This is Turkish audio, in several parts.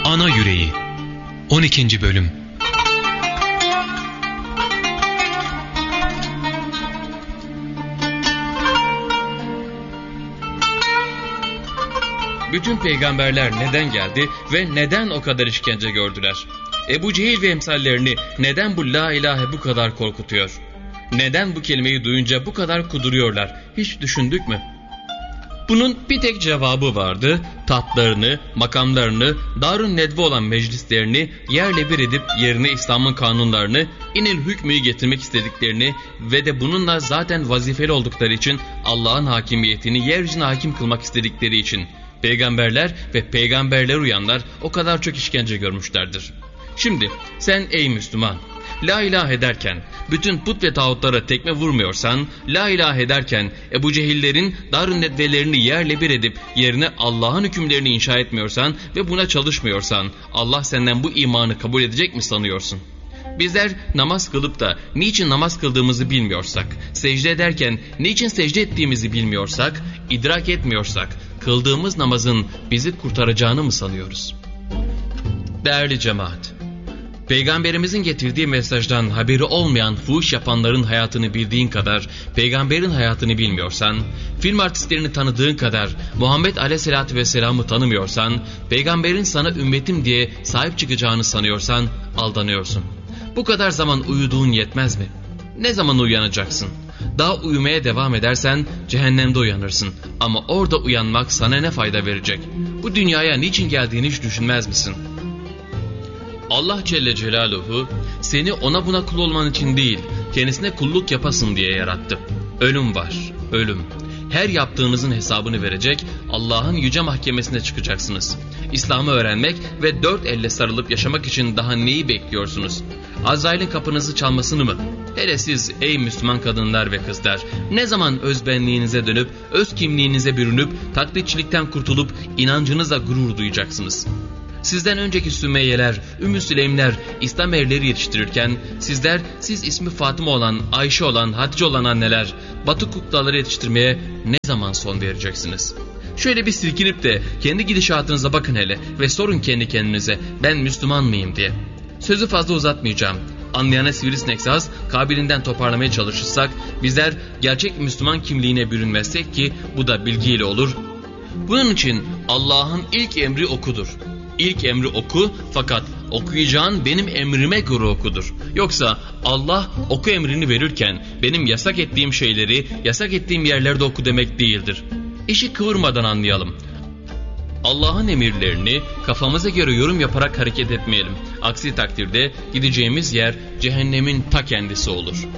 Ana Yüreği 12. Bölüm. Bütün peygamberler neden geldi ve neden o kadar işkence gördüler? Ebu Cehil ve emsallerini neden bu la ilahe bu kadar korkutuyor? Neden bu kelimeyi duyunca bu kadar kuduruyorlar? Hiç düşündük mü? Bunun bir tek cevabı vardı. Tahtlarını, makamlarını, Darun Nedve olan meclislerini yerle bir edip yerine İslam'ın kanunlarını, inil hükmü getirmek istediklerini ve de bununla zaten vazifeli oldukları için Allah'ın hakimiyetini yeryüzüne hakim kılmak istedikleri için peygamberler ve peygamberler uyanlar o kadar çok işkence görmüşlerdir. Şimdi sen ey Müslüman, la ilahe ederken bütün put ve tağutlara tekme vurmuyorsan, la ilahe ederken Ebu Cehillerin Darun Nedvelerini yerle bir edip yerine Allah'ın hükümlerini inşa etmiyorsan ve buna çalışmıyorsan Allah senden bu imanı kabul edecek mi sanıyorsun? Bizler namaz kılıp da niçin namaz kıldığımızı bilmiyorsak, secde ederken niçin secde ettiğimizi bilmiyorsak, idrak etmiyorsak, kıldığımız namazın bizi kurtaracağını mı sanıyoruz? Değerli cemaat, Peygamberimizin getirdiği mesajdan haberi olmayan fuhuş yapanların hayatını bildiğin kadar peygamberin hayatını bilmiyorsan, film artistlerini tanıdığın kadar Muhammed Aleyhisselatü Vesselam'ı tanımıyorsan, peygamberin sana ümmetim diye sahip çıkacağını sanıyorsan aldanıyorsun. Bu kadar zaman uyuduğun yetmez mi? Ne zaman uyanacaksın? Daha uyumaya devam edersen cehennemde uyanırsın. Ama orada uyanmak sana ne fayda verecek? Bu dünyaya niçin geldiğini hiç düşünmez misin? Allah Celle Celaluhu seni ona buna kul olman için değil, kendisine kulluk yapasın diye yarattı. Ölüm var, ölüm. Her yaptığınızın hesabını verecek, Allah'ın yüce mahkemesine çıkacaksınız. İslam'ı öğrenmek ve dört elle sarılıp yaşamak için daha neyi bekliyorsunuz? Azrail'in kapınızı çalmasını mı? Hele siz ey Müslüman kadınlar ve kızlar, ne zaman özbenliğinize dönüp, öz kimliğinize bürünüp, taklitçilikten kurtulup, inancınızla gurur duyacaksınız? Sizden önceki Sümeyyeler, Ümmü Süleymler, İslam erleri yetiştirirken siz ismi Fatıma olan, Ayşe olan, Hatice olan anneler, Batı kuklaları yetiştirmeye ne zaman son vereceksiniz? Şöyle bir silkinip de kendi gidişatınıza bakın hele ve sorun kendi kendinize, ben Müslüman mıyım diye. Sözü fazla uzatmayacağım. Anlayana sivrisinek saz, kabilinden toparlamaya çalışırsak, bizler gerçek Müslüman kimliğine bürünmezsek ki bu da bilgiyle olur. Bunun için Allah'ın ilk emri okudur. İlk emri oku, fakat okuyacağın benim emrime göre okudur. Yoksa Allah oku emrini verirken benim yasak ettiğim şeyleri yasak ettiğim yerlerde oku demek değildir. İşi kıvırmadan anlayalım. Allah'ın emirlerini kafamıza göre yorum yaparak hareket etmeyelim. Aksi takdirde gideceğimiz yer cehennemin ta kendisi olur.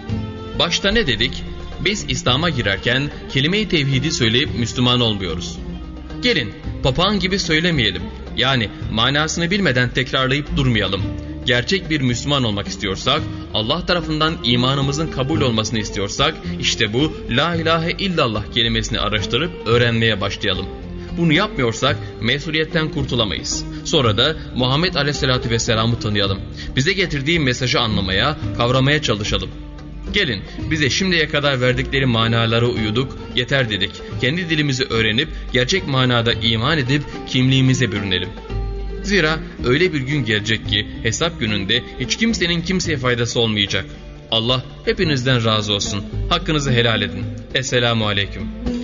Başta ne dedik? Biz İslam'a girerken kelime-i tevhidi söyleyip Müslüman olmuyoruz. Gelin papağan gibi söylemeyelim. Yani manasını bilmeden tekrarlayıp durmayalım. Gerçek bir Müslüman olmak istiyorsak, Allah tarafından imanımızın kabul olmasını istiyorsak, işte bu la ilahe illallah kelimesini araştırıp öğrenmeye başlayalım. Bunu yapmıyorsak mesuliyetten kurtulamayız. Sonra da Muhammed Aleyhisselatü Vesselam'ı tanıyalım. Bize getirdiği mesajı anlamaya, kavramaya çalışalım. Gelin bize şimdiye kadar verdikleri manalara uyuduk, yeter dedik. Kendi dilimizi öğrenip gerçek manada iman edip kimliğimize bürünelim. Zira öyle bir gün gelecek ki hesap gününde hiç kimsenin kimseye faydası olmayacak. Allah hepinizden razı olsun. Hakkınızı helal edin. Esselamu Aleyküm.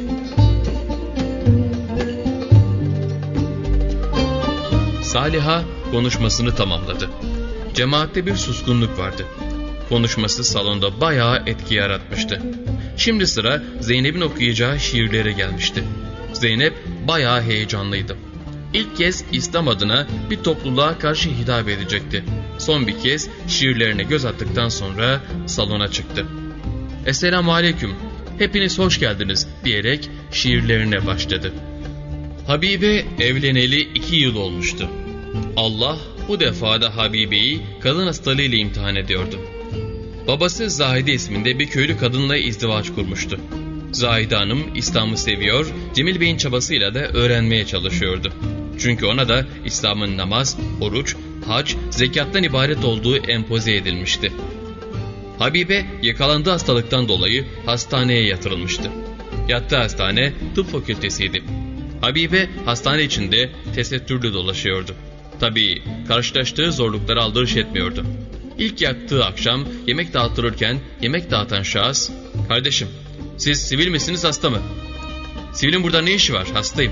Saliha konuşmasını tamamladı. Cemaatte bir suskunluk vardı. Konuşması salonda bayağı etki yaratmıştı. Şimdi sıra Zeynep'in okuyacağı şiirlere gelmişti. Zeynep bayağı heyecanlıydı. İlk kez İslam adına bir topluluğa karşı hitap edecekti. Son bir kez şiirlerine göz attıktan sonra salona çıktı. Esselamu Aleyküm, hepiniz hoş geldiniz diyerek şiirlerine başladı. Habibe evleneli 2 yıl olmuştu. Allah bu defada Habibe'yi kadın hastalığıyla imtihan ediyordu. Babası Zahide isminde bir köylü kadınla izdivaç kurmuştu. Zahide Hanım İslam'ı seviyor, Cemil Bey'in çabasıyla da öğrenmeye çalışıyordu. Çünkü ona da İslam'ın namaz, oruç, hac, zekattan ibaret olduğu empoze edilmişti. Habibe yakalandığı hastalıktan dolayı hastaneye yatırılmıştı. Yattığı hastane tıp fakültesiydi. Habibe hastane içinde tesettürlü dolaşıyordu. Tabii karşılaştığı zorluklara aldırış etmiyordu. İlk yattığı akşam yemek dağıtılırken yemek dağıtan şahıs, "Kardeşim, siz sivil misiniz, hasta mı?" "Sivilin burada ne işi var? Hastayım."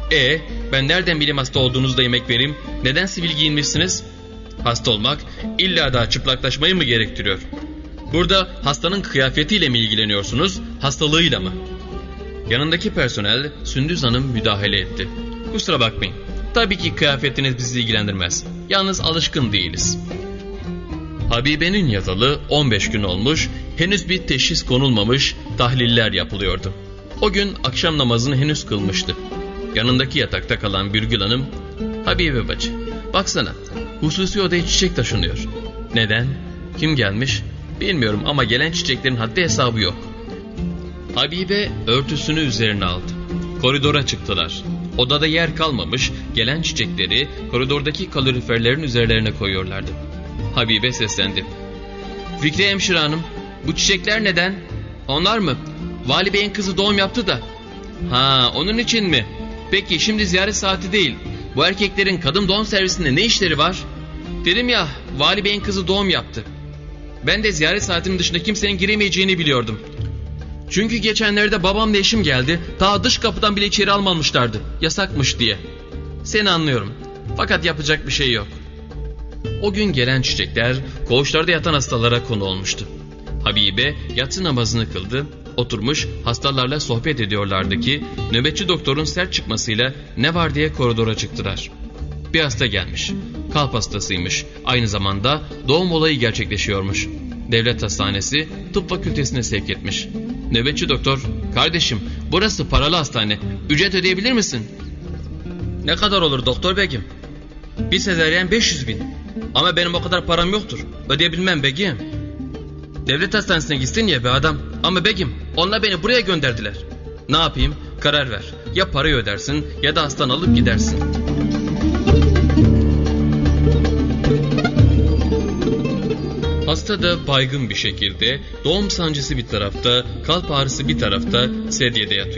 Ben nereden bileyim hasta olduğunuzu da yemek vereyim? Neden sivil giyinmişsiniz?" "Hasta olmak illa da çıplaklaşmayı mı gerektiriyor? Burada hastanın kıyafetiyle mi ilgileniyorsunuz, hastalığıyla mı?" Yanındaki personel Sündüz Hanım müdahale etti. "Kusura bakmayın. Tabii ki kıyafetiniz bizi ilgilendirmez. Yalnız alışkın değiliz." Habibe'nin yatalı 15 gün olmuş, henüz bir teşhis konulmamış, tahliller yapılıyordu. O gün akşam namazını henüz kılmıştı. Yanındaki yatakta kalan Birgül Hanım, "Habibe bacı, baksana, hususi odaya çiçek taşınıyor." "Neden? Kim gelmiş?" "Bilmiyorum ama gelen çiçeklerin haddi hesabı yok." Habibe örtüsünü üzerine aldı. Koridora çıktılar. Odada yer kalmamış, gelen çiçekleri koridordaki kaloriferlerin üzerlerine koyuyorlardı. Habibe seslendi. "Fikriye hemşire hanım, bu çiçekler neden?" "Onlar mı? Vali Bey'in kızı doğum yaptı da." "Ha, onun için mi? Peki şimdi ziyaret saati değil. Bu erkeklerin kadın doğum servisinde ne işleri var?" "Dedim ya, Vali Bey'in kızı doğum yaptı. Ben de ziyaret saatinin dışında kimsenin giremeyeceğini biliyordum. Çünkü geçenlerde babamla eşim geldi. Ta dış kapıdan bile içeri almamışlardı. Yasakmış diye. Seni anlıyorum. Fakat yapacak bir şey yok." O gün gelen çiçekler koğuşlarda yatan hastalara konu olmuştu. Habibe yatsı namazını kıldı. Oturmuş hastalarla sohbet ediyorlardı ki nöbetçi doktorun sert çıkmasıyla ne var diye koridora çıktılar. Bir hasta gelmiş. Kalp hastasıymış. Aynı zamanda doğum olayı gerçekleşiyormuş. Devlet hastanesi tıp fakültesine sevk etmiş. Nöbetçi doktor, "Kardeşim, burası paralı hastane. Ücret ödeyebilir misin?" "Ne kadar olur doktor begim?" "Bir sezaryen 500.000. Ama benim o kadar param yoktur. Ödeyebilmem begim." "Devlet hastanesine gitsin ya be adam." "Ama begim, onlar beni buraya gönderdiler." "Ne yapayım? Karar ver. Ya parayı ödersin ya da hastanı alıp gidersin." Hasta da baygın bir şekilde, doğum sancısı bir tarafta, kalp ağrısı bir tarafta sedyede yatıyor.